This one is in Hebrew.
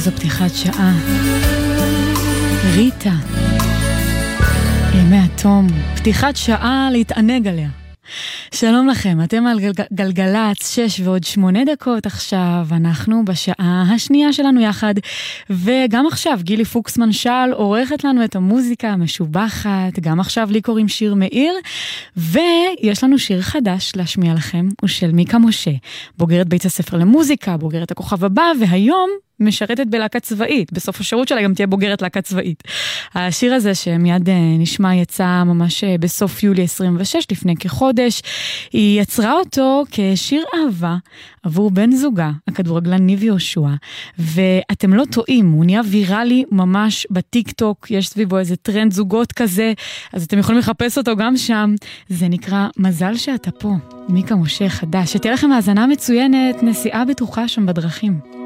איזו פתיחת שעה. ריטה, ימי התום, פתיחת שעה להתענג עליה. שלום לכם, אתם על גלגלץ 6:08 עכשיו, אנחנו בשעה השנייה שלנו יחד, וגם עכשיו גילי פוקסמן שאל עורכת לנו את המוזיקה המשובחת, גם עכשיו לי קוראים שיר מאיר, ויש לנו שיר חדש להשמיע לכם, הוא של מיקה משה, בוגרת בית הספר למוזיקה, בוגרת הכוכב הבא, והיום משרתת בלהקה צבאית, בסוף השירות שלה גם תהיה בוגרת להקה צבאית. השיר הזה שמיד נשמע יצא ממש בסוף יולי 26, לפני כחודש, היא יצרה אותו כשיר אהבה עבור בן זוגה, הכדורגלן ניב יהושע, ואתם לא טועים, הוא נהיה ויראלי ממש בטיק טוק, יש סביבו איזה טרנד זוגות כזה, אז אתם יכולים לחפש אותו גם שם, זה נקרא מזל שאתה פה, מיקה משה חדש, שתהיה לכם האזנה מצוינת, נסיעה בטוחה שם בדרכים.